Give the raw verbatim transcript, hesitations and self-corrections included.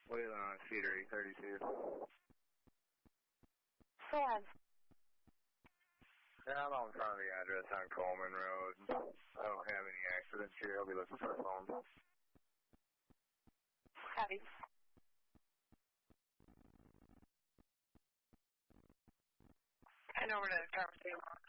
Wheel on Cedar eight thirty-two. Sam. Yeah, I'm on front of the address on Coleman Road. I don't have any accidents here. I'll be looking for a phone. Copy. And over to Carver State Law.